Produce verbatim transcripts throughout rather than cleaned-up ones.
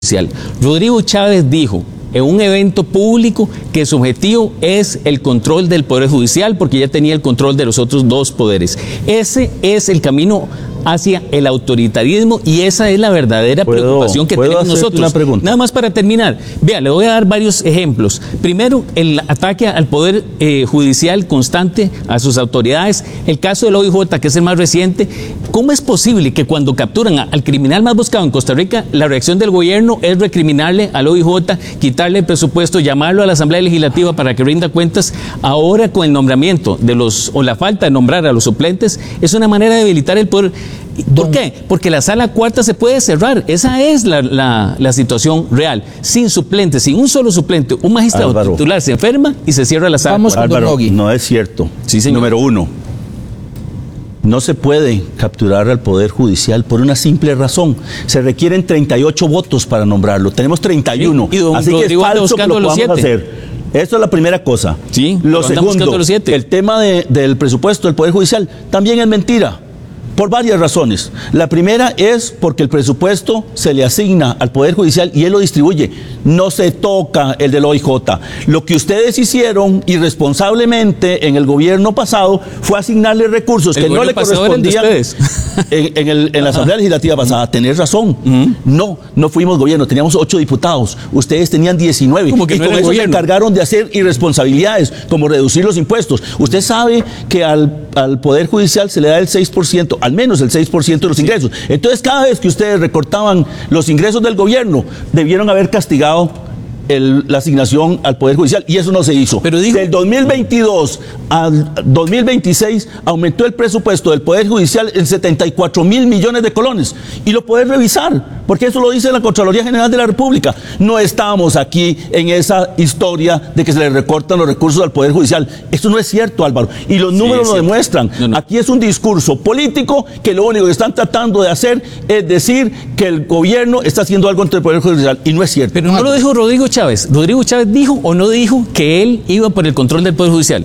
Rodrigo Chávez dijo en un evento público que su objetivo es el control del Poder Judicial porque ya tenía el control de los otros dos poderes. Ese es el camino hacia el autoritarismo y esa es la verdadera preocupación que tenemos nosotros. Una pregunta? Nada más para terminar. Vea, le voy a dar varios ejemplos. Primero, el ataque al Poder eh, Judicial constante, a sus autoridades. El caso del O I J, que es el más reciente. ¿Cómo es posible que cuando capturan a, al criminal más buscado en Costa Rica, la reacción del gobierno es recriminarle al O I J, quitarle el presupuesto, llamarlo a la Asamblea Legislativa para que rinda cuentas? Ahora, con el nombramiento de los, o la falta de nombrar a los suplentes, es una manera de debilitar el poder. ¿Por Don, qué? Porque la sala cuarta se puede cerrar. Esa es la, la, la situación real. Sin suplentes, sin un solo suplente, un magistrado Álvaro, titular se enferma y se cierra la sala. Vamos con Álvaro, no es cierto. Sí, señor. Número uno, no se puede capturar al Poder Judicial por una simple razón. Se requieren treinta y ocho votos para nombrarlo. Tenemos treinta y uno. Sí, y don Así Rodrigo que es falso que lo podamos siete. hacer. Esto es la primera cosa. Sí, lo segundo, el tema de, del presupuesto del Poder Judicial también es mentira. Por varias razones. La primera es porque el presupuesto se le asigna al Poder Judicial y él lo distribuye. No se toca el del O I J. Lo que ustedes hicieron irresponsablemente en el gobierno pasado fue asignarle recursos que no le correspondían en, en, el, en la Asamblea Legislativa pasada. Tenés razón. Uh-huh. No, no fuimos gobierno. Teníamos ocho diputados. Ustedes tenían diecinueve. ¿Cómo que y no con eso gobierno? Se encargaron de hacer irresponsabilidades, como reducir los impuestos. Usted sabe que al, al Poder Judicial se le da el seis por ciento, al menos el seis por ciento de los ingresos. Entonces, cada vez que ustedes recortaban los ingresos del gobierno, debieron haber castigado el, la asignación al Poder Judicial, y eso no se hizo. Pero digo, del dos mil veintidós al dos mil veintiséis aumentó el presupuesto del Poder Judicial en setenta y cuatro mil millones de colones, y lo podés revisar, porque eso lo dice la Contraloría General de la República. No estamos aquí en esa historia de que se le recortan los recursos al Poder Judicial. Eso no es cierto, Álvaro, y los números sí, lo demuestran. No, no. Aquí es un discurso político que lo único que están tratando de hacer es decir que el gobierno está haciendo algo ante el Poder Judicial, y no es cierto. Pero no lo dijo Rodrigo Chávez. ¿Rodrigo Chávez dijo o no dijo que él iba por el control del Poder Judicial?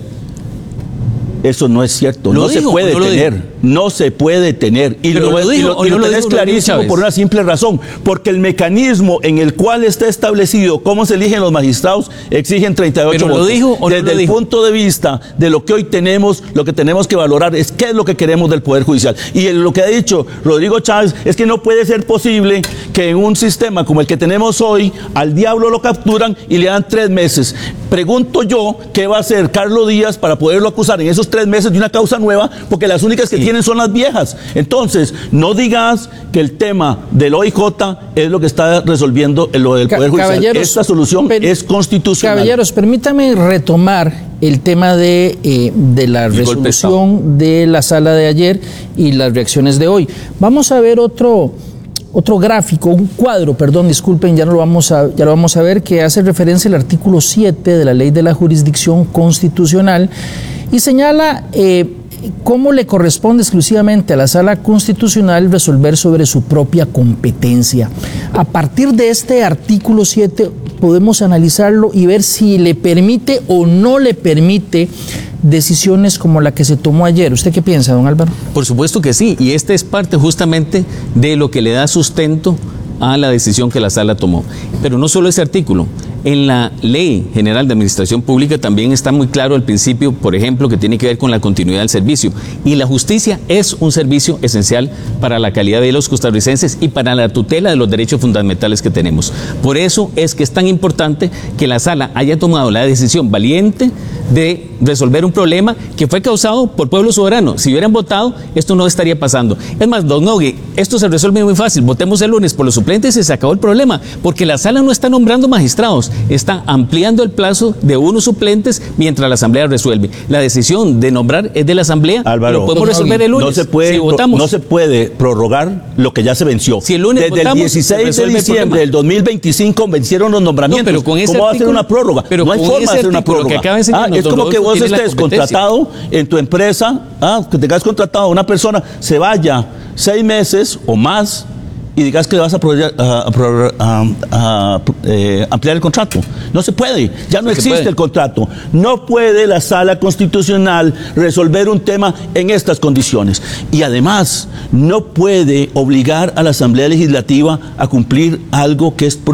Eso no es cierto, no se puede tener, no se puede tener, y lo, lo, dijo, y lo, y lo tenés clarísimo por una simple razón, porque el mecanismo en el cual está establecido cómo se eligen los magistrados exigen treinta y ocho ¿Pero votos. Lo dijo, o Desde no lo el dijo? punto de vista de lo que hoy tenemos, lo que tenemos que valorar es qué es lo que queremos del Poder Judicial, y el, lo que ha dicho Rodrigo Chávez es que no puede ser posible que en un sistema como el que tenemos hoy, al diablo lo capturan y le dan tres meses. Pregunto yo, ¿qué va a hacer Carlos Díaz para poderlo acusar en esos tres meses de una causa nueva? Porque las únicas que sí. tienen son las viejas. Entonces, no digas que el tema del O I J es lo que está resolviendo lo del Poder Judicial. Esta solución es constitucional. Caballeros, permítame retomar el tema de, eh, de la resolución de la sala de ayer y las reacciones de hoy. Vamos a ver otro... Otro gráfico, un cuadro, perdón, disculpen, ya, no lo vamos a, ya lo vamos a ver, que hace referencia al artículo siete de la Ley de la Jurisdicción Constitucional y señala eh, cómo le corresponde exclusivamente a la Sala Constitucional resolver sobre su propia competencia. A partir de este artículo siete podemos analizarlo y ver si le permite o no le permite decisiones como la que se tomó ayer. ¿Usted qué piensa, don Álvaro? Por supuesto que sí, y esta es parte justamente de lo que le da sustento a la decisión que la sala tomó. Pero no solo ese artículo, en la Ley General de Administración Pública también está muy claro el principio, por ejemplo, que tiene que ver con la continuidad del servicio. Y la justicia es un servicio esencial para la calidad de los costarricenses y para la tutela de los derechos fundamentales que tenemos. Por eso es que es tan importante que la sala haya tomado la decisión valiente de resolver un problema que fue causado por pueblo soberano. Si hubieran votado, esto no estaría pasando. Es más, don Nogui, esto se resuelve muy fácil. Votemos el lunes por los suplentes y se acabó el problema, porque la sala no está nombrando magistrados, está ampliando el plazo de unos suplentes mientras la Asamblea resuelve. La decisión de nombrar es de la Asamblea. Álvaro, lo podemos resolver el lunes. No se puede, si votamos. No se puede prorrogar lo que ya se venció. Si el lunes Desde votamos, el dieciséis de diciembre del dos mil veinticinco vencieron los nombramientos. No, pero con ese ¿Cómo va a artículo, ser una prórroga? Pero no hay forma de hacer una prórroga. Que ah, es como que vos estés contratado en tu empresa, ah, que tengas contratado a una persona, se vaya seis meses o más y digas que le vas a, poder, a, a, a, a eh, ampliar el contrato. No se puede, ya no existe el contrato. No puede la Sala Constitucional resolver un tema en estas condiciones. Y además, no puede obligar a la Asamblea Legislativa a cumplir algo que es